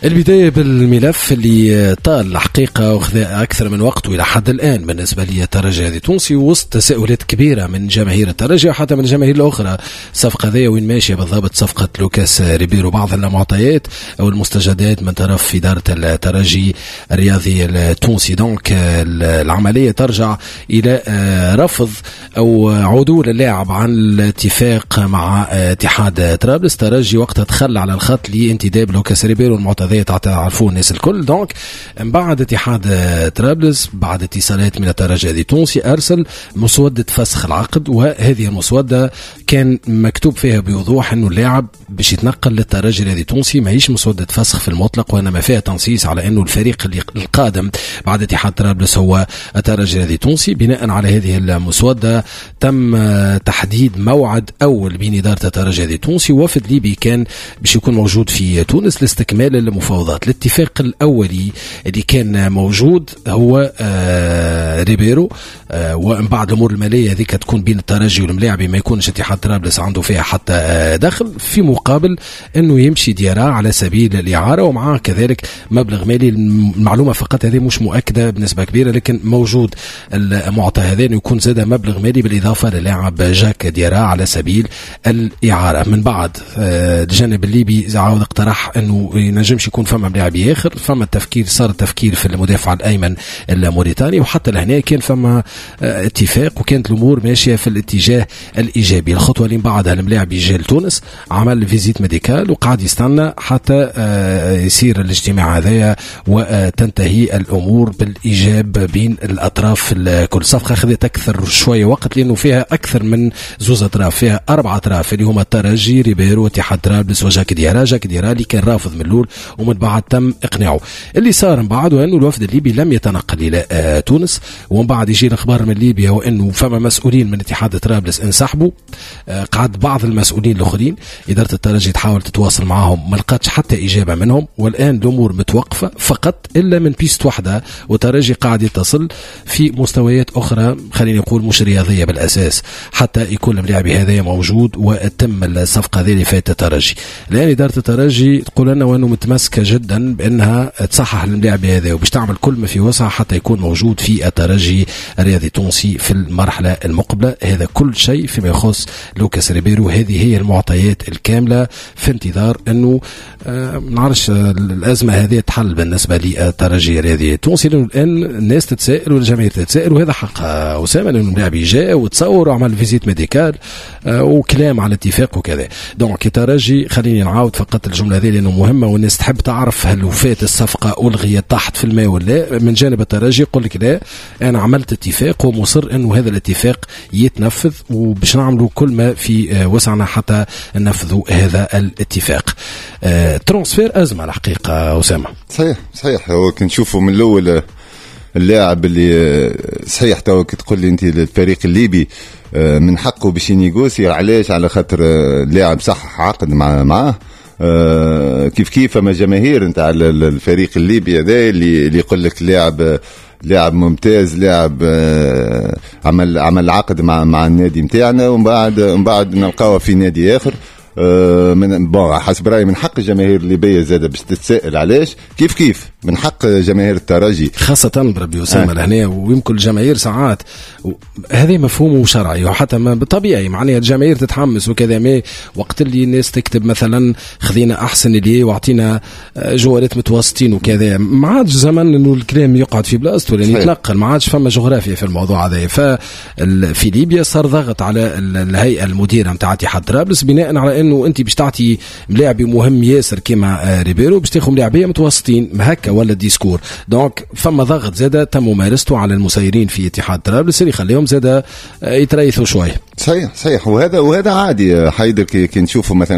البداية بالملف اللي طال الحقيقة وخذ أكثر من وقت إلى حد الآن بالنسبة لي الترجي التونسي، وسط تساؤلات كبيرة من جماهير الترجي وحتى من الجماهير الأخرى. الصفقة ذي وين ماشية بالضبط؟ صفقة لوكاس ريبيرو، بعض المعطيات أو المستجدات من طرف إدارة الترجي الرياضي التونسي. دونك العملية ترجع إلى رفض أو عدول اللاعب عن الاتفاق مع اتحاد طرابلس. الترجي وقتها تخلى على الخط لانتداب لوكاس ريبيرو، المعطيات تعرفون الناس الكل. دونك من بعد اتحاد طرابلس بعد اتصالات من الترجي التونسي أرسل مسودة فسخ العقد، وهذه المسودة كان مكتوب فيها بوضوح انه اللاعب باش يتنقل للترجي التونسي ماهيش مسودة فسخ في المطلق، وانما فيها تنصيص على انه الفريق القادم بعد اتحاد طرابلس هو الترجي التونسي. بناء على هذه المسودة تم تحديد موعد اول بين ادارة الترجي التونسي وفد ليبي كان باش يكون موجود في تونس لاستكمال المفاوضات. الاتفاق الاولي اللي كان موجود هو ريبيرو، ومن بعد الامور الماليه هذيك تكون بين الترجي والملاعبي، ما يكونش اتحاد طرابلس عنده فيها حتى دخل، في مقابل انه يمشي ديارة على سبيل الاعاره ومعاه كذلك مبلغ مالي. المعلومه فقط هذه مش مؤكده بنسبه كبيره، لكن موجود المعطى هذا انه يكون زاد مبلغ مالي بالاضافه للاعب جاك ديارة على سبيل الاعاره. من بعد الجانب الليبي عاود اقترح انه ينجمش يكون فما لاعب اخر، فما التفكير صار التفكير في المدافع الايمن الموريتاني، وحتى لهنا كان فما اتفاق وكانت الامور ماشيه في الاتجاه الايجابي. الخطوه اللي بعدها الملاعب يجي لتونس، عمل فيزيت ميديكال وقعد يستنى حتى يصير الاجتماع هذايا وتنتهي الامور بالايجاب بين الاطراف. كل صفقه اخذت اكثر شويه وقت لانه فيها اكثر من زوز اطراف، فيها 4 اطراف اللي هما الترجي ريبيرو اتحاد طرابلس وجاك ديارة. جاك ديارة اللي كان رافض من الاول ومن بعد تم اقناعه. اللي صار من بعد وانه الوفد الليبي لم يتنقل الى تونس، ومن بعد يجي الاخبار من ليبيا وانه فما مسؤولين من اتحاد طرابلس انسحبوا. قعد بعض المسؤولين الاخرين اداره الترجي تحاول تتواصل معهم، ما لقاتش حتى اجابه منهم، والان الامور متوقفه فقط الا من بيست واحده، والترجي قاعد يتصل في مستويات اخرى خلينا نقول مش رياضيه بالاساس حتى يكون اللاعب هذا موجود وتم الصفقه هذه اللي فاتت الترجي. الان اداره الترجي تقول لنا وانه متمسكه جدا بانها تصحح اللاعب هذا وباش تعمل كل ما في وسعها حتى يكون موجود في الترجي الرياضي التونسي في المرحله المقبله. هذا كل شيء فيما يخص لوكاس ريبيرو. هذه هي المعطيات الكامله في انتظار انه ما نعرفش الازمه هذه تحل بالنسبه للترجي الرياضي التونسي، لانه الان الناس تتساءل والجماهير تتساءل، وهذا حق اسامه انه اللاعب جاء وتصور وعمل فيزيت ميديكال وكلام على اتفاق وكذا. دونك الترجي خليني نعاود فقط الجمله هذه لانه مهمه والناس تحب تعرف هل وفات الصفقه الغيت تحت في الماء ولا. من جانب الترجي يقول لك لا، انا عملت اتفاق ومصر انه هذا الاتفاق يتنفذ وباش نعملوا كل ما في وسعنا حتى ننفذوا هذا الاتفاق. ترانسفير ازمه الحقيقه اسامه. صحيح هو كنشوفوا من الاول اللاعب اللي صحيح تو تقول لي انت الفريق الليبي من حقه باش ينيغوسي. علاش؟ على خاطر اللاعب صح عقد معاه كيف ما جماهير نتاع الفريق الليبي هذا اللي يقول لك لاعب ممتاز، لاعب عمل عقد مع النادي نتاعنا ومن بعد نلقاوه في نادي اخر. من حسب رايي من حق الجماهير الليبيه زاده باش تتساءل علاش. كيف من حق جماهير الترجي خاصه بربي اسامه لهنا، ويمكن الجماهير ساعات هذا مفهوم شرعي وحتى بالطبيعي معناها الجماهير تتحمس وكذا، ما وقت اللي الناس تكتب مثلا خذينا احسن اللي واعطينا جوالات متوسطين وكذا، ما عادش زمن انه الكلام يقعد في بلاصته ولا يتنقل، ما عادش فما جغرافيا في الموضوع هذا. ففي ليبيا صار ضغط على الهيئه المديره نتاع اتحاد طرابلس بناء على انه انت باش تعطي ملاعبي مهم ياسر كيما ريبيرو باش تاخذ ملاعبيه متوسطين هكا ولا الديسكور. دونك فما ضغط زاده تم ممارسته على المسيرين في اتحاد طرابلس اللي يخليهم زاده يتريثوا شويه. صحيح وهذا عادي حيدر كي نشوفوا مثلا